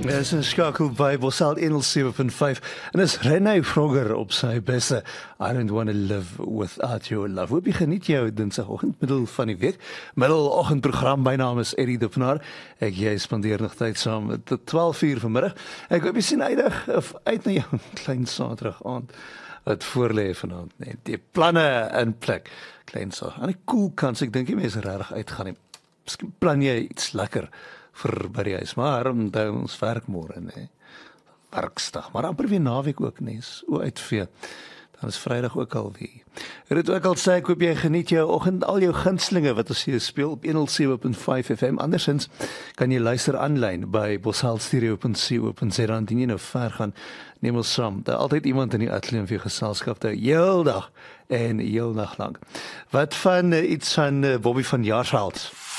Dis 'n skakel by Bosal 107.5 en is Renée Vrogger op sy beste. I don't want to live without your love. Hoop jy geniet jou Dinsdagoggend, middel van die week. Middeloggendprogram, my naam is Eddie Dupnaar. Ek jy spandeer nog tyd saam tot 12:00 vanmiddag. Ek hoop jy sien uit na jou klein Saterdag aand wat voorlê vanaand, nee. Die planne in plek. Klein Saterdag. Aan die koel kant, ek dink die mense regtig uitgaan nie. Miskien plan jy iets lekker vir by die huis, maar onthou ons werk môre, nee. Werksdag, maar amper weer naweek ook, nee. So uitvee. Dan is Vrydag ook al weer. Ek het ook al sê, ek hoop jy geniet jou oggend, al jou gunstelinge wat ons hier speel op 107.5 FM. Andersins kan jy luister aanlyn by bosalstereo.co.za. Indien jy nou ver gaan, neem ons saam. Daar altyd iemand in die ateljee vir jou geselskap te hou, heel dag en heel nag lank. Wat van iets van Bobby van Jaarsveld?